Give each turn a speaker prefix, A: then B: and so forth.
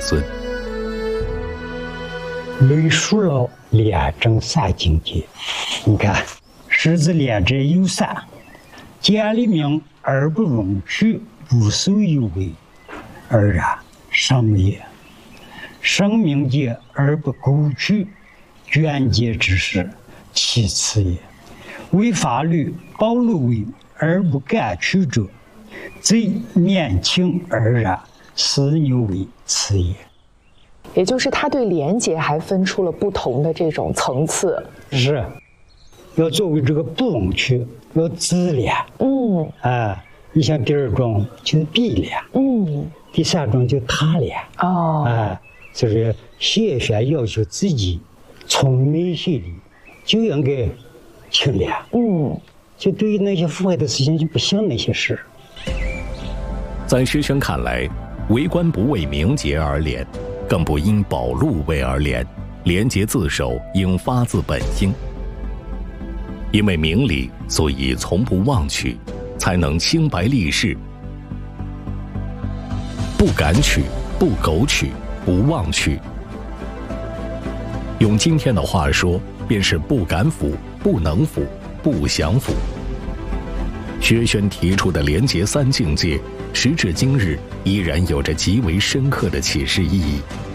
A: 孙。
B: 累数了廉政三境界，你看，狮子廉者有三：见利名而不容取，不受有为，而然上也；生命节而不苟取，捐节之事，其次也；为法律保路为而不敢取者，贼年轻而然，私牛为次也。
C: 也就是他对廉洁还分出了不同的这种层次。
B: 是，要作为这个不容取，要自廉。你像第二种就是必廉。第三种就他廉。就是先选要求自己从内心里就应该清廉。就对于那些腐败的事情就不想那些事。
A: 在师兄看来，为官不为名节而廉，更不因保路为而廉，廉洁自守应发自本心。因为明理，所以从不妄取，才能清白立世。不敢取，不苟取，不妄取。用今天的话说，便是不敢腐，不能腐，不想腐。薛轩提出的廉洁三境界，时至今日依然有着极为深刻的启示意义。